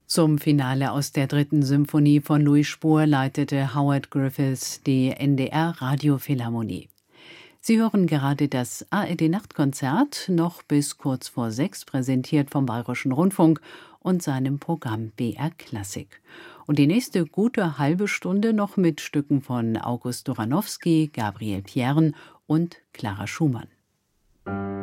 Zum Finale aus der 3. Symphonie von Louis Spohr leitete Howard Griffiths die NDR Radiophilharmonie. Sie hören gerade das ARD-Nachtkonzert, noch bis kurz vor 6, präsentiert vom Bayerischen Rundfunk und seinem Programm BR Klassik. Und die nächste gute halbe Stunde noch mit Stücken von August Doranowski, Gabriel Piern und Clara Schumann.